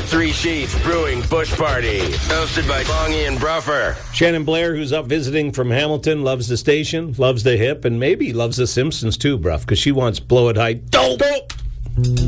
Three Sheets Brewing Bush Party, hosted by Bongie and Bruffer. Shannon Blair, who's up visiting from Hamilton, loves the station, loves the hip, and maybe loves the Simpsons too, Bruff, because she wants Blow It High. Dope!